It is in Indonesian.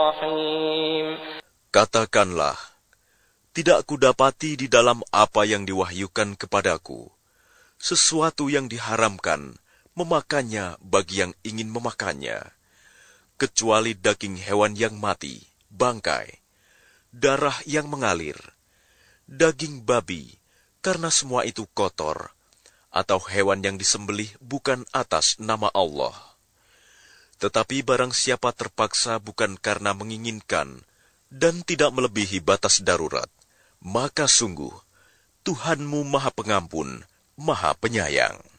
الرحيم. Katakanlah, tidak kudapati di dalam apa yang diwahyukan kepadaku sesuatu yang diharamkan memakannya bagi yang ingin memakannya, kecuali daging hewan yang mati, bangkai, darah yang mengalir, daging babi, karena semua itu kotor, atau hewan yang disembelih bukan atas nama Allah. Tetapi barang siapa terpaksa bukan karena menginginkan dan tidak melebihi batas darurat, maka sungguh Tuhanmu Maha Pengampun, Maha Penyayang.